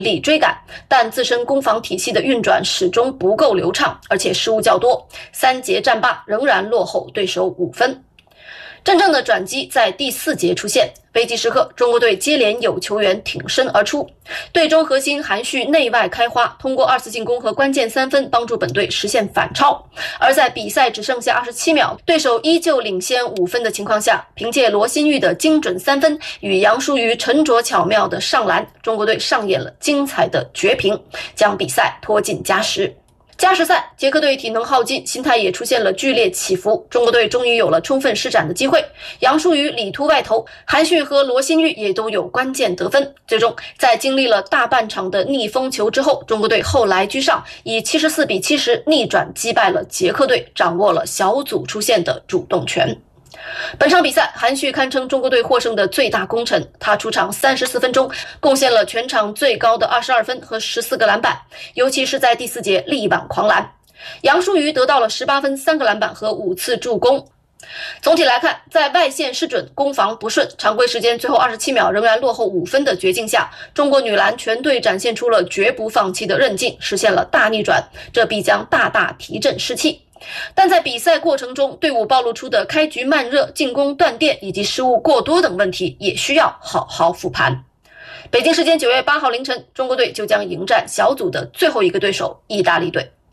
力追赶，但自身攻防体系的运转始终不够流畅，而且失误较多，3节战罢仍然落后对手5分。真正的转机在第4节出现，危急时刻，中国队接连有球员挺身而出，队中核心韩旭内外开花，通过2次进攻和关键3分帮助本队实现反超。而在比赛只剩下27秒，对手依旧领先5分的情况下，凭借罗新玉的精准3分与杨舒瑜沉着巧妙的上篮，中国队上演了精彩的绝平，将比赛拖进加时。加时赛，捷克队体能耗尽，心态也出现了剧烈起伏。中国队终于有了充分施展的机会，杨舒瑜里突外投，韩旭和罗新玉也都有关键得分。最终，在经历了大半场的逆风球之后，中国队后来居上，以74-70逆转击败了捷克队，掌握了小组出线的主动权。本场比赛，韩旭堪称中国队获胜的最大功臣。他出场34分钟，贡献了全场最高的22分和14个篮板，尤其是在第4节力挽狂澜。杨舒瑜得到了18分、3个篮板和5次助攻。总体来看，在外线失准、攻防不顺、常规时间最后27秒仍然落后5分的绝境下，中国女篮全队展现出了绝不放弃的韧劲，实现了大逆转，这必将大大提振士气。但在比赛过程中，队伍暴露出的开局慢热、进攻断电以及失误过多等问题，也需要好好复盘。北京时间9月8号凌晨，中国队就将迎战小组的最后一个对手意大利队。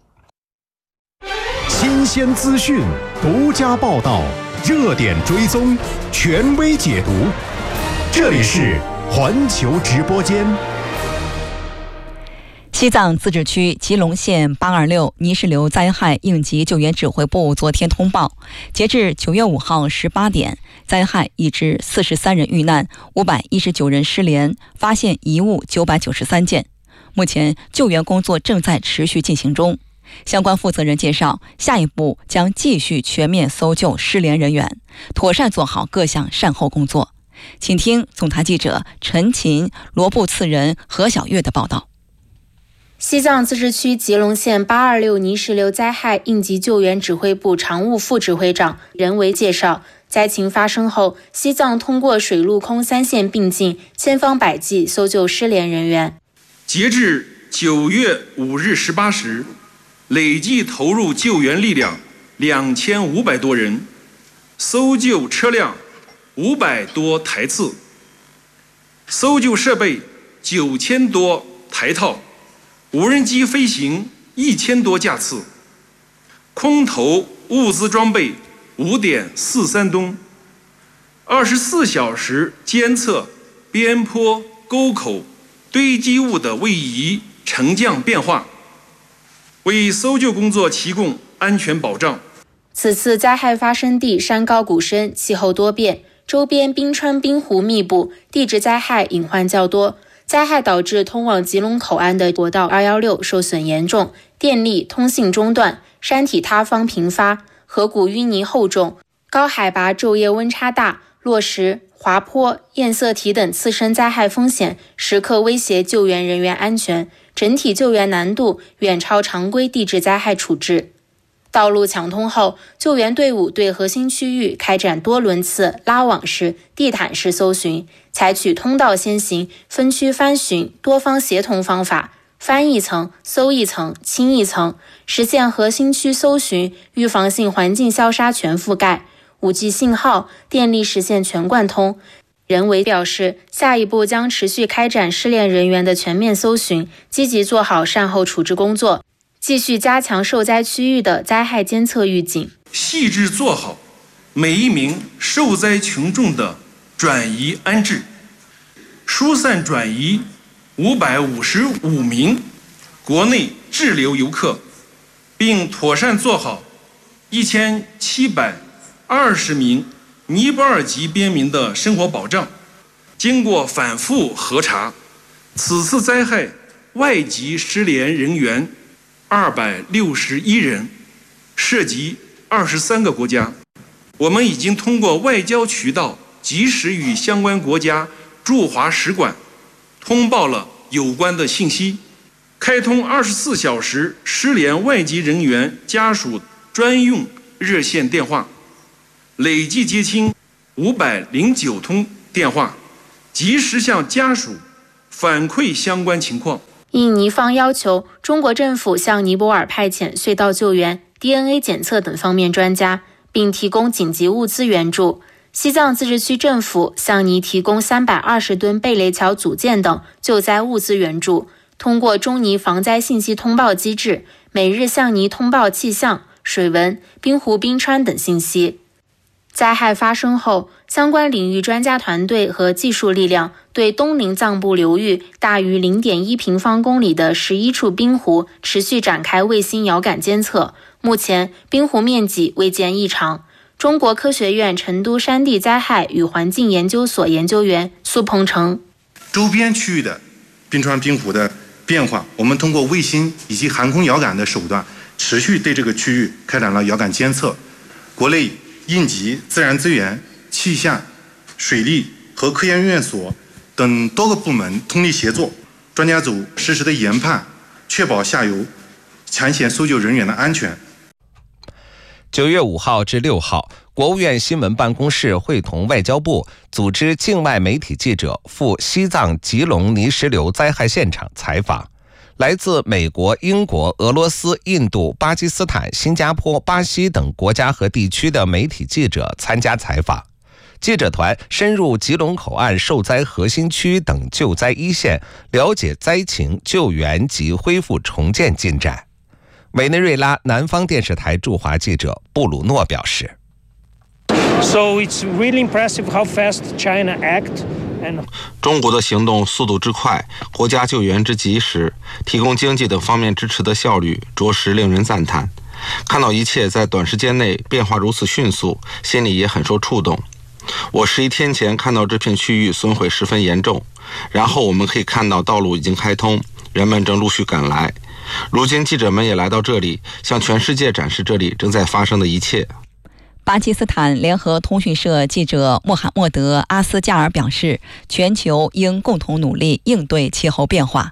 新鲜资讯，独家报道，热点追踪，权威解读。这里是环球直播间。 西藏自治区吉隆县826泥石流灾害应急救援指挥部昨天通报，截至9月5号18点，灾害已致43人遇难，519人失联，发现遗物993件。目前救援工作正在持续进行中。相关负责人介绍，下一步将继续全面搜救失联人员，妥善做好各项善后工作。请听总台记者陈琴、罗布次仁、何小月的报道。 西藏自治区吉隆县826泥石流灾害应急救援指挥部常务副指挥长任维介绍，灾情发生后，西藏通过水陆空3线并进，千方百计搜救失联人员。 截至9月5日18时，累计投入救援力量2500多人，搜救车辆500多台次，搜救设备9000多台套，无人机飞行1000多架次，空投物资装备5.43吨，24小时监测边坡、沟口、堆积物的位移、沉降变化，为搜救工作提供安全保障。 此次灾害发生地山高谷深，气候多变，周边冰川冰湖密布，地质灾害隐患较多。灾害导致通往吉隆口岸的国道216受损严重，电力、通信中断，山体塌方频发，河谷淤泥厚重，高海拔昼夜温差大，落石、滑坡、堰塞体等次生灾害风险时刻威胁救援人员安全，整体救援难度远超常规地质灾害处置。道路抢通后，救援队伍对核心区域开展多轮次拉网式、地毯式搜寻，采取通道先行、分区翻寻、多方协同方法，翻一层、搜一层、清一层，实现核心区搜寻、预防性环境消杀全覆盖。5G 信号、电力实现全贯通。任维表示，下一步将持续开展失联人员的全面搜寻，积极做好善后处置工作，继续加强受灾区域的灾害监测预警， 细致做好每一名受灾群众的转移安置，疏散转移555名国内滞留游客，并妥善做好1720名尼泊尔籍边民的生活保障。经过反复核查，此次灾害外籍失联人员261人，涉及23个国家。我们已经通过外交渠道及时与相关国家驻华使馆通报了有关的信息，开通24小时失联外籍人员家属专用热线电话，累计接听509通电话，及时向家属反馈相关情况。 应尼方要求，中国政府向尼泊尔派遣隧道救援、DNA 检测等方面专家，并提供紧急物资援助。西藏自治区政府向尼提供320吨贝雷桥组件等救灾物资援助，通过中尼防灾信息通报机制，每日向尼通报气象、水文、冰湖冰川等信息。灾害发生后，相关领域专家团队和技术力量对东宁藏布流域大于 0.1 平方公里的11处冰湖持续展开卫星遥感监测，目前冰湖面积未见异常。中国科学院成都山地灾害与环境研究所研究员苏鹏程： 周边区域的冰川冰湖的变化，我们通过卫星以及航空遥感的手段，持续对这个区域开展了遥感监测。国内应急、自然资源、气象、水利和科研院所等多个部门通力协作，专家组实时的研判，确保下游抢险搜救人员的安全。 9月5号至6号，国务院新闻办公室会同外交部组织境外媒体记者赴西藏吉隆泥石流灾害现场采访。来自美国、英国、俄罗斯、印度、巴基斯坦、新加坡、巴西等国家和地区的媒体记者参加采访。记者团深入吉隆口岸受灾核心区等救灾一线，了解灾情、救援及恢复重建进展。委内瑞拉南方电视台驻华记者布鲁诺表示， So it's really impressive how fast China act. 中国的行动速度之快，国家救援之及时，提供经济等方面支持的效率，着实令人赞叹。看到一切在短时间内变化如此迅速，心里也很受触动。我11天前看到这片区域损毁十分严重，然后我们可以看到道路已经开通，人们正陆续赶来。如今记者们也来到这里，向全世界展示这里正在发生的一切。 巴基斯坦联合通讯社记者穆罕默德·阿斯加尔表示，全球应共同努力应对气候变化。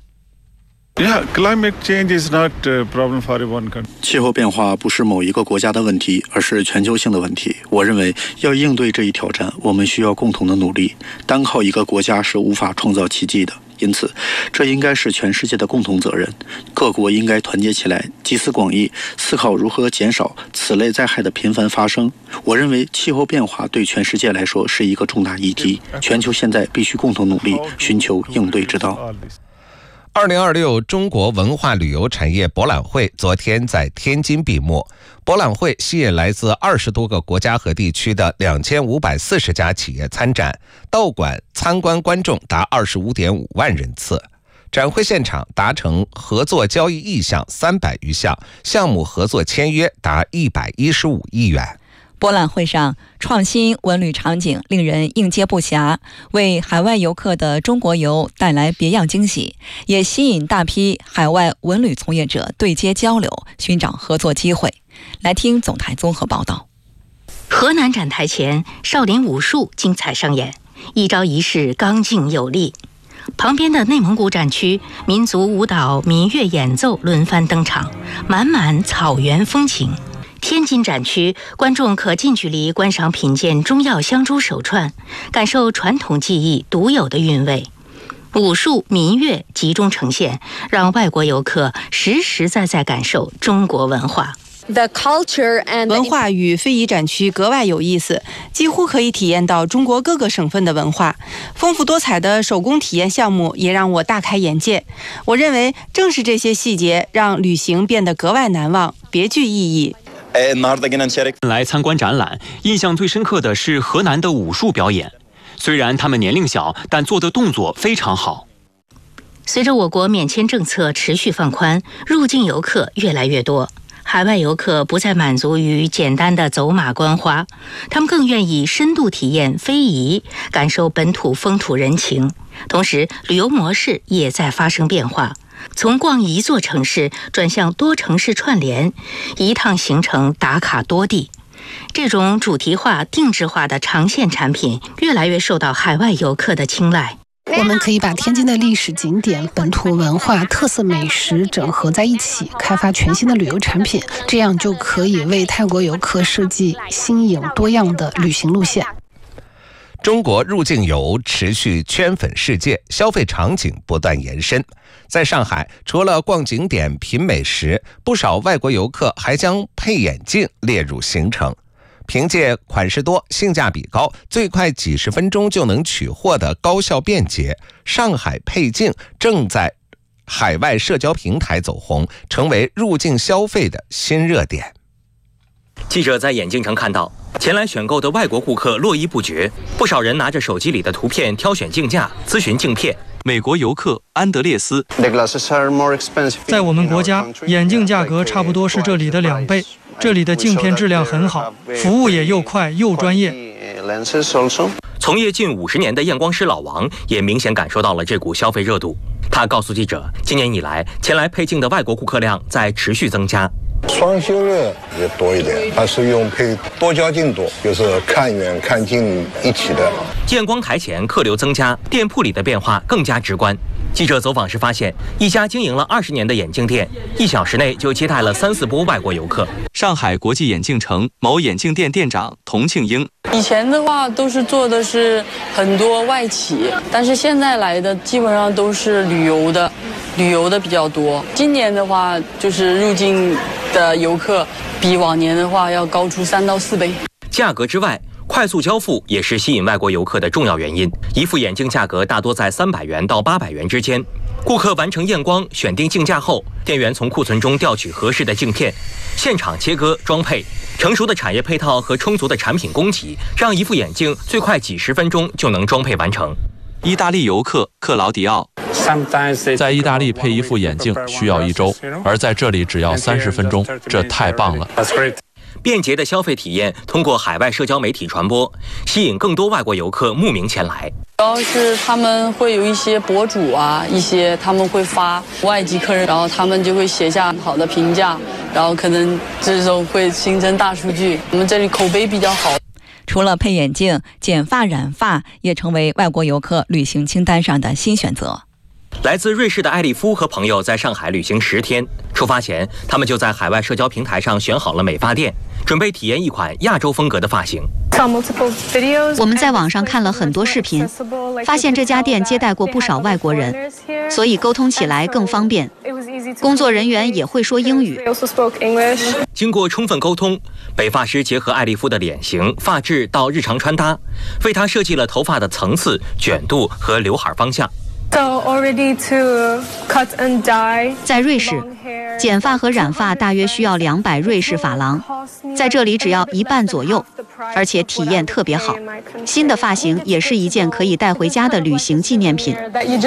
气候变化不是某一个国家的问题，而是全球性的问题。我认为要应对这一挑战，我们需要共同的努力，单靠一个国家是无法创造奇迹的。因此，这应该是全世界的共同责任。各国应该团结起来，集思广益，思考如何减少此类灾害的频繁发生。我认为气候变化对全世界来说是一个重大议题，全球现在必须共同努力，寻求应对之道。 2026中国文化旅游产业博览会昨天在天津闭幕。博览会吸引来自20多个国家和地区的2540家企业参展，到馆参观观众达25.5万人次。展会现场达成合作交易意向300余项，项目合作签约达115亿元。 博览会上，创新文旅场景令人应接不暇，为海外游客的中国游带来别样惊喜，也吸引大批海外文旅从业者对接交流，寻找合作机会。来听总台综合报道。 河南展台前，少林武术精彩上演，一招一式刚劲有力。旁边的内蒙古展区，民族舞蹈、民乐演奏轮番登场，满满草原风情。天津展区，观众可近距离观赏品鉴中药香珠手串，感受传统技艺独有的韵味。武术、民乐集中呈现，让外国游客实实在在感受中国文化。 文化与非遗展区格外有意思，几乎可以体验到中国各个省份的文化。丰富多彩的手工体验项目也让我大开眼界。我认为正是这些细节让旅行变得格外难忘，别具意义。 来参观展览，印象最深刻的是河南的武术表演。虽然他们年龄小，但做的动作非常好。 随着我国免签政策持续放宽，入境游客越来越多，海外游客不再满足于简单的走马观花，他们更愿意深度体验非遗，感受本土风土人情。同时，旅游模式也在发生变化，从逛一座城市转向多城市串联，一趟行程打卡多地。这种主题化、定制化的长线产品越来越受到海外游客的青睐。 我们可以把天津的历史景点、本土文化、特色美食整合在一起，开发全新的旅游产品，这样就可以为泰国游客设计新颖多样的旅行路线。 中国入境游持续圈粉世界，消费场景不断延伸。在上海，除了逛景点、品美食，不少外国游客还将配眼镜列入行程。凭借款式多、性价比高、最快几十分钟就能取货的高效便捷，上海配镜正在海外社交平台走红，成为入境消费的新热点。 记者在眼镜城看到，前来选购的外国顾客络绎不绝，不少人拿着手机里的图片挑选镜架、咨询镜片。 美国游客安德烈斯， 在我们国家，眼镜价格差不多是这里的2倍。这里的镜片质量很好，服务也又快又专业。 从业近50年的验光师老王也明显感受到了这股消费热度。他告诉记者，今年以来，前来配镜的外国顾客量在持续增加。 双休日也多一点，它是用配多焦镜多，就是看远看近一起的。 验光台前客流增加，店铺里的变化更加直观。记者走访时发现，一家经营了20年的眼镜店，1小时内就接待了3-4波外国游客。 上海国际眼镜城某眼镜店店长童庆英， 以前的话都是做的是很多外企，但是现在来的基本上都是旅游的比较多。今年的话，就是入境的游客比往年的话要高出3到4倍。 价格之外，快速交付也是吸引外国游客的重要原因。一副眼镜价格大多在300元到800元之间。顾客完成验光、选定镜架后，店员从库存中调取合适的镜片，现场切割装配。成熟的产业配套和充足的产品供给，让一副眼镜最快几10分钟就能装配完成。 意大利游客克劳迪奥， 在意大利配一副眼镜需要1周，而在这里只要30分钟，这太棒了。 便捷的消费体验通过海外社交媒体传播，吸引更多外国游客慕名前来。 主要是他们会有一些博主啊，他们会发外籍客人，然后他们就会写下好的评价，然后可能这种会形成大数据。我们这里口碑比较好。 除了配眼镜，剪发染发也成为外国游客旅行清单上的新选择。 来自瑞士的艾利夫和朋友在上海旅行10天，出发前他们就在海外社交平台上选好了美发店，准备体验一款亚洲风格的发型。 我们在网上看了很多视频，发现这家店接待过不少外国人，所以沟通起来更方便。工作人员也会说英语。 经过充分沟通，美发师结合艾利夫的脸型、发质到日常穿搭，为他设计了头发的层次、卷度和刘海方向。 在瑞士，剪发和染发大约需要200瑞士法郎，在这里只要1半左右，而且体验特别好。新的发型也是一件可以带回家的旅行纪念品。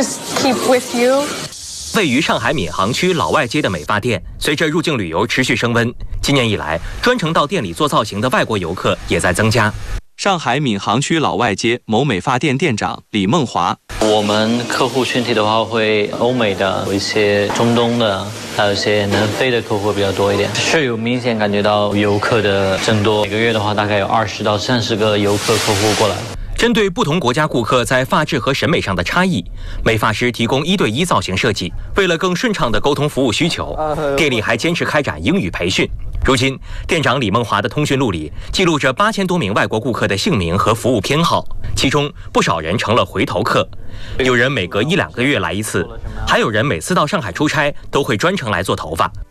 位于上海闵行区老外街的美发店，随着入境旅游持续升温，今年以来，专程到店里做造型的外国游客也在增加。 上海闵行区老外街某美发店店长李梦华， 我们客户群体的话，会欧美的、有一些中东的，还有一些南非的客户比较多一点，是有明显感觉到游客的增多。每个月的话，大概有20到30个游客客户过来。 针对不同国家顾客在发质和审美上的差异，美发师提供1对1造型设计。为了更顺畅地沟通服务需求，店里还坚持开展英语培训。如今，店长李梦华的通讯录里记录着8000多名外国顾客的姓名和服务偏好，其中不少人成了回头客。有人每隔1-2个月来一次，还有人每次到上海出差都会专程来做头发。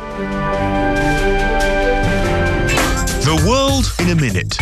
The world in a minute。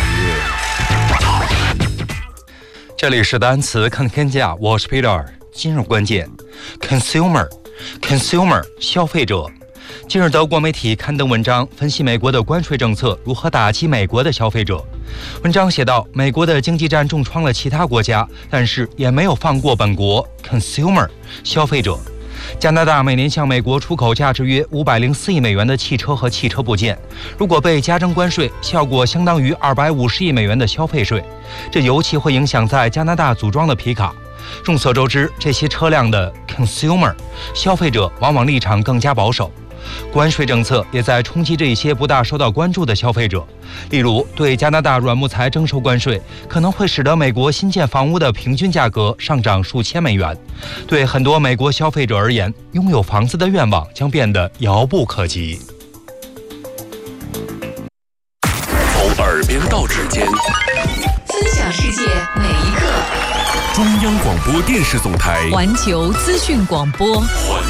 这里是单词看天价，我是 Peter。今日关键 consumer 消费者。近日，德国媒体刊登文章，分析美国的关税政策如何打击美国的消费者。文章写道，美国的经济战重创了其他国家，但是也没有放过本国 consumer 消费者。加拿大每年向美国出口价值约504亿美元的汽车和汽车部件，如果被加征关税，效果相当于250亿美元的消费税。这尤其会影响在加拿大组装的皮卡。众所周知，这些车辆的 consumer 消费者往往立场更加保守。关税政策也在冲击这些不大受到关注的消费者，例如对加拿大软木材征收关税，可能会使得美国新建房屋的平均价格上涨数千美元。对很多美国消费者而言，拥有房子的愿望将变得遥不可及。 从耳边到指尖， 分享享世界每一刻。 中央广播电视总台环球资讯广播。 环